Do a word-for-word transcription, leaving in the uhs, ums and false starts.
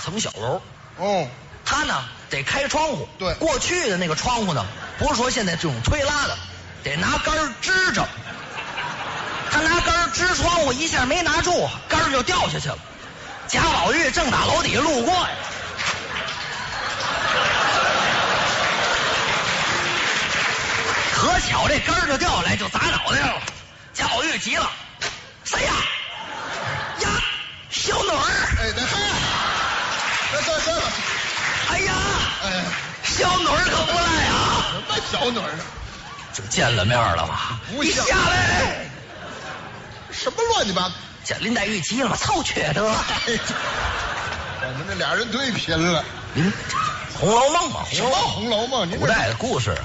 层小楼。 哦， 他呢得开窗户。 对， 过去的那个窗户呢，不是说现在这种推拉的，得拿杆支着。他拿杆支窗户，一下没拿住，杆就掉下去了。贾宝玉正打楼底下路过呀，可巧这杆就掉下来，就砸脑袋上了。贾宝玉急了：“谁呀？呀，小女儿！” 哎，那嗨，这这这， 哎呀， 哎， 小女儿可不赖啊！ 什么小女儿啊？ 就见了面了吧？你下来！ 什么乱七八糟？ 这林黛玉急了嘛，操缺德！ 我们这俩人忒贫了。 嗯，《红楼梦》嘛， 什么《红楼梦》？ 古代的故事。